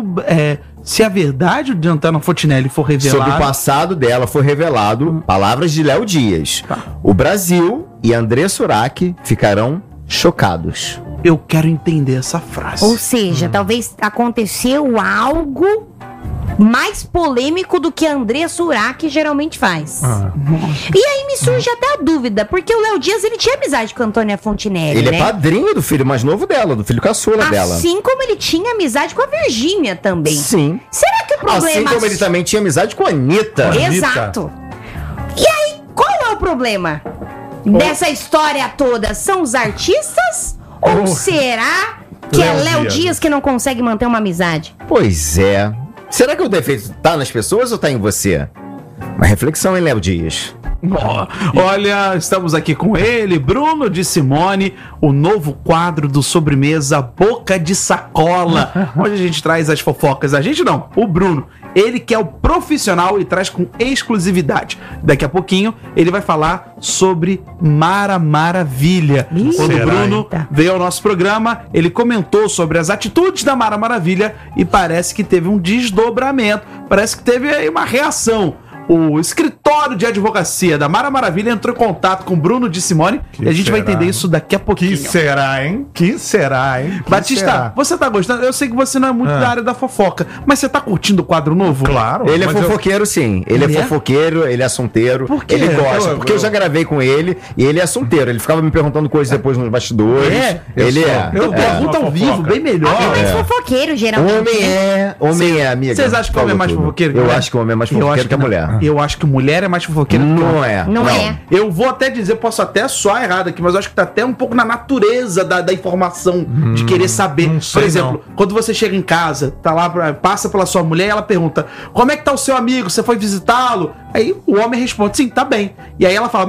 Se a verdade de Antônia Fontenelle for Sobre o revelada... passado dela foi revelado, palavras de Léo Dias. O Brasil e André Surak ficarão chocados. Eu quero entender essa frase. Ou seja, talvez aconteceu algo mais polêmico do que André Surak geralmente faz. E aí me surge até a dúvida, porque o Léo Dias, ele tinha amizade com a Antônia Fontenelle, Ele né? é padrinho do filho mais novo dela, do filho caçula dela. Assim como ele tinha amizade com a Virgínia também. Sim. Será que o problema... Assim como ele também tinha amizade com a Anitta. Exato. E aí, qual é o problema dessa história toda? São os artistas? Ou será que é Léo Léo Dias. Dias que não consegue manter uma amizade? Pois é. Será que o defeito tá nas pessoas ou tá em você? Uma reflexão, hein, Léo Dias? Ó, olha, estamos aqui com ele, Bruno de Simone, o novo quadro do Sobremesa Boca de Sacola, onde a gente traz as fofocas. A gente não, o Bruno. Ele que é o profissional e traz com exclusividade. Daqui a pouquinho ele vai falar sobre Mara Maravilha. Quando o será, Bruno hein? veio ao nosso programa, ele comentou sobre as atitudes da Mara Maravilha e parece que teve um desdobramento, parece que teve aí uma reação. O escritório de advocacia da Mara Maravilha entrou em contato com o Bruno de Simone e a gente vai será, entender hein? isso daqui a pouquinho. Que será, hein? Que será, hein? Que Batista, será? você tá gostando? Eu sei que você não é muito da área da fofoca, mas você tá curtindo o quadro novo? Claro. Ele é mas eu- fofoqueiro, sim. Ele Ele é é? fofoqueiro, ele é assunteiro. Por quê? Ele gosta. Eu- porque eu já gravei com ele e ele é assunteiro. Ele ficava me perguntando coisas depois nos bastidores. É? Ele Eu sou- é. Eu É. pergunto ao Uma vivo, fofoca. bem melhor. É mais fofoqueiro, geralmente. Homem é, amiga. Vocês acham que o homem é mais Falou tudo. fofoqueiro? que Eu mulher? acho que o homem é mais Eu fofoqueiro acho que a não. mulher. Eu acho que mulher é mais fofoqueira que homem. Não é. Não é. Eu vou até dizer, posso até soar errado aqui, mas eu acho que tá até um pouco na natureza da informação, de querer saber. não sei Por exemplo, quando você chega em casa, tá lá, passa pela sua mulher e ela pergunta: como é que tá o seu amigo? Você foi visitá-lo? Aí o homem responde: sim, tá bem. E aí ela fala: mas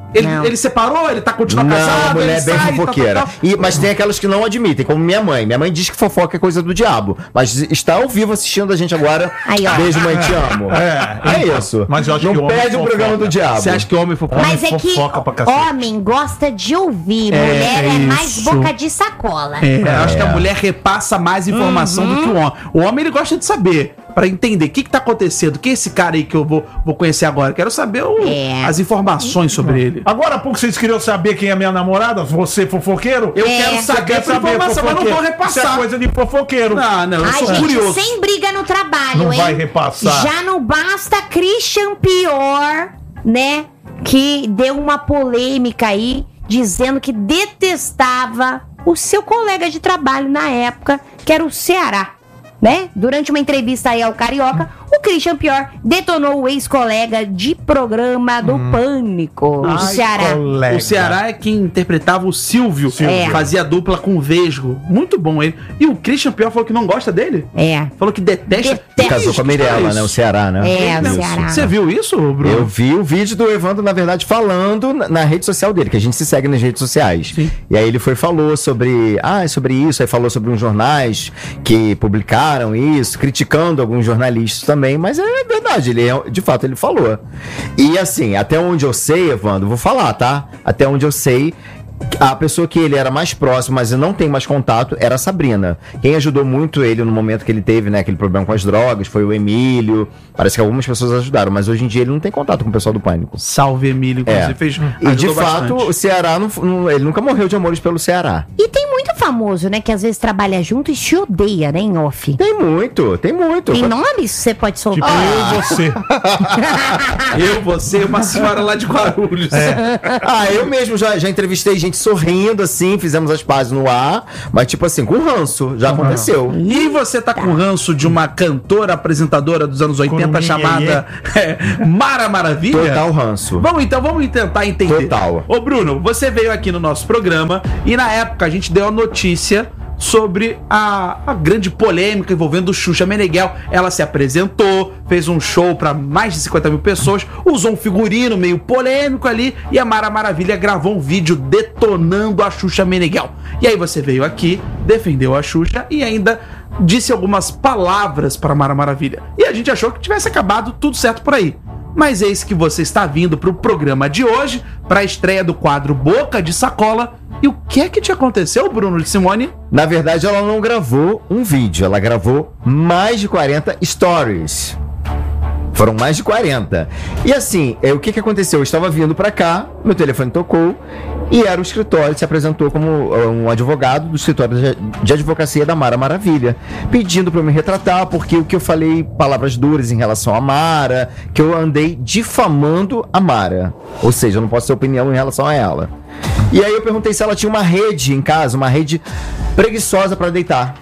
Não. Ele separou? Ele tá continuando Não, casado? a mulher é ele bem sai, fofoqueira. tal. Mas tem aquelas que não admitem, como minha mãe. Minha mãe diz que fofoca é coisa do diabo. Mas está ao vivo assistindo a gente agora. Aí, ó. Beijo, mãe, te amo. É isso. Mas eu acho não que o homem perde o fofoca. programa do diabo. Você acha que o homem fofoca? Mas é que fofoca pra cacete. homem gosta de ouvir, mulher é mais isso. boca de sacola. Eu acho que a mulher repassa mais informação do que o homem. O homem, ele gosta de saber, pra entender o que tá acontecendo. Quem é esse cara aí que eu vou conhecer agora? Quero saber as informações sobre ele. Agora há pouco vocês queriam saber quem é minha namorada? Você fofoqueiro? Eu É. quero Você saber quer essa saber informação, mas não vou Isso é repassar. coisa de fofoqueiro. Não, eu Ai, sou gente, curioso. sem briga no trabalho, Não hein? vai repassar. Já não basta Christian Pior, né? Que deu uma polêmica aí, dizendo que detestava o seu colega de trabalho na época, que era o Ceará, né? Durante uma entrevista aí ao Carioca, o Christian Pior detonou o ex-colega de programa do Pânico, o Ai, Ceará. colega. O Ceará é quem interpretava o Silvio, É. fazia dupla com o Vesgo. Muito bom ele. E o Christian Pior falou que não gosta dele? É. Falou que detesta. Detesta. Casou com a Mirella, né? O Ceará, né? É, o Isso. Ceará. Você viu isso, Bruno? Eu vi o vídeo do Evandro, na verdade, falando na rede social dele, que a gente se segue nas redes sociais. Sim. E aí ele falou sobre isso, aí falou sobre uns jornais que publicaram isso, criticando alguns jornalistas também, mas é verdade, de fato ele falou. E assim, até onde eu sei, Evandro, vou falar, tá? Até onde eu sei, a pessoa que ele era mais próximo, mas não tem mais contato, era a Sabrina. Quem ajudou muito ele no momento que ele teve, né, aquele problema com as drogas, foi o Emílio. Parece que algumas pessoas ajudaram, mas hoje em dia ele não tem contato com o pessoal do Pânico. Salve, Emílio, inclusive fez. E de ajudou fato, bastante. o Ceará, ele nunca morreu de amores pelo Ceará. E tem muito famoso, né? Que às vezes trabalha junto e se odeia, né? Em off. Tem muito. Tem nomes que você pode Tipo, soltar? eu e você. Eu, você, uma senhora lá de Guarulhos. Eu mesmo já entrevistei gente sorrindo, assim, fizemos as pazes no ar, mas tipo assim, com ranço, já aconteceu. E você tá com ranço de uma cantora, apresentadora dos anos 80 Curumim, chamada Mara Maravilha? Total ranço. Vamos tentar entender. Total. Ô Bruno, você veio aqui no nosso programa e na época a gente deu a notícia sobre a grande polêmica envolvendo o Xuxa Meneghel. Ela se apresentou, fez um show pra mais de 50 mil pessoas, usou um figurino meio polêmico ali e a Mara Maravilha gravou um vídeo detonando a Xuxa Meneghel. E aí você veio aqui, defendeu a Xuxa e ainda disse algumas palavras para Mara Maravilha. E a gente achou que tivesse acabado tudo certo por aí. Mas eis que você está vindo pro programa de hoje, pra estreia do quadro Boca de Sacola. E o que é que te aconteceu, Bruno de Simone? Na verdade, ela não gravou um vídeo, ela gravou mais de 40 stories. Foram mais de 40. E assim, o que aconteceu? Eu estava vindo pra cá, meu telefone tocou e era o escritório, se apresentou como um advogado do escritório de advocacia da Mara Maravilha, pedindo pra eu me retratar, porque o que eu falei, palavras duras em relação a Mara, que eu andei difamando a Mara. Ou seja, eu não posso ter opinião em relação a ela. E aí eu perguntei se ela tinha uma rede em casa, uma rede preguiçosa pra deitar.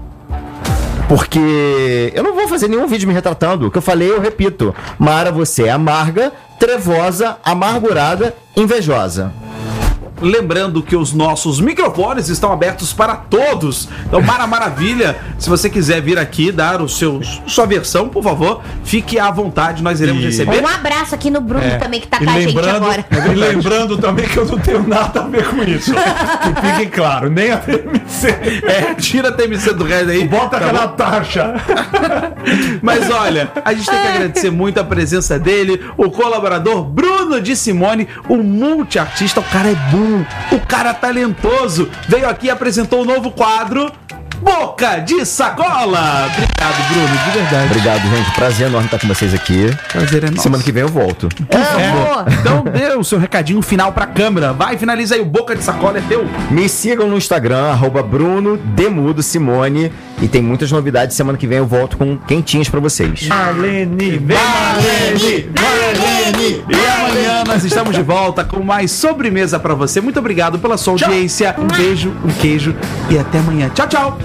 Porque eu não vou fazer nenhum vídeo me retratando. O que eu falei, eu repito. Mara, você é amarga, trevosa, amargurada, invejosa. Lembrando que os nossos microfones estão abertos para todos. Então, Mara Maravilha, se você quiser vir aqui dar sua versão, por favor, fique à vontade, nós iremos receber. Um abraço aqui no Bruno também, que tá E com a gente agora. e lembrando também que eu não tenho nada a ver com isso. Que fique claro, nem a TMC. Tira a TMC do resto aí. Bota tá aquela bom? taxa. Mas olha, a gente tem que agradecer muito a presença dele, o colaborador Bruno de Simone, o multiartista. O cara é bom, o cara é talentoso. Veio aqui e apresentou o novo quadro Boca de Sacola. Obrigado, Bruno, de verdade. Obrigado, gente. Prazer enorme estar com vocês aqui. Prazer é nosso. Semana que vem eu volto. Então dê o seu recadinho final pra câmera. Vai, finaliza aí, o Boca de Sacola é teu. Me sigam no Instagram, @BrunoDemudoSimone. E tem muitas novidades. Semana que vem eu volto com quentinhas pra vocês. Marlene, vem Marlene, Marlene. E amanhã nós estamos de volta com mais sobremesa pra você. Muito obrigado pela sua audiência. Um beijo, um queijo e até amanhã. Tchau, tchau.